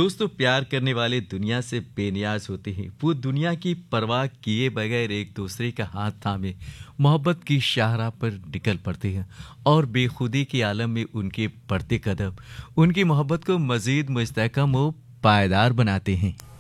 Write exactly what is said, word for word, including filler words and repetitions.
दोस्तों, प्यार करने वाले दुनिया से बेनियाज होते हैं। वो दुनिया की परवाह किए बगैर एक दूसरे का हाथ थामे मोहब्बत की शाहराह पर निकल पड़ते हैं और बेखुदी के आलम में उनके बढ़ते कदम उनकी मोहब्बत को मजीद मुस्तहकम व पायदार बनाते हैं।